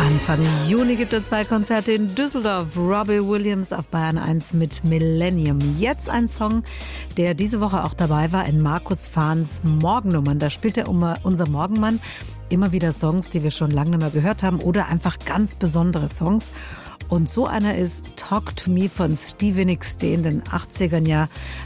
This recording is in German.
Anfang Juni gibt es 2 Konzerte in Düsseldorf. Robbie Williams auf Bayern 1 mit Millennium. Jetzt ein Song, der diese Woche auch dabei war in Markus Fahns Morgennummern. Da spielt er unser Morgenmann immer wieder Songs, die wir schon lange nicht mehr gehört haben oder einfach ganz besondere Songs. Und so einer ist Talk to Me von Stevie Nicks, der in den 80ern ja